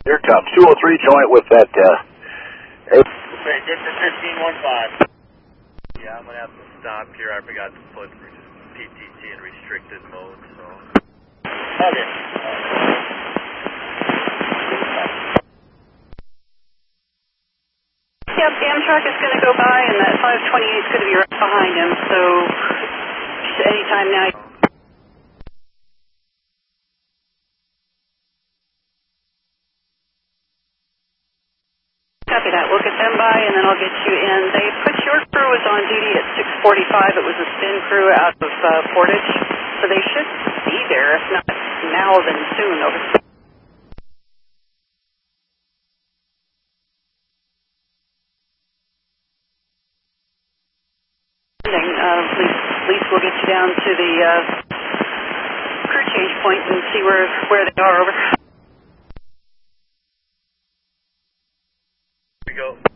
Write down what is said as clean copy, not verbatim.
Here comes 203 joint with that, Okay, get to 1515. Yeah, I'm going to have to stop here. I forgot to put PTT in restricted mode, so. Okay. Yep, Amtrak is going to go by, and that 528 is going to be right behind him, so anytime now. Copy that. We'll get them by, and then I'll get you in. They put your crew was on duty at 6:45. It was a spin crew out of Portage, so they should be there, if not now, then soon. Over. At least we'll get you down to the crew change point and see where they are. Over. Here we go.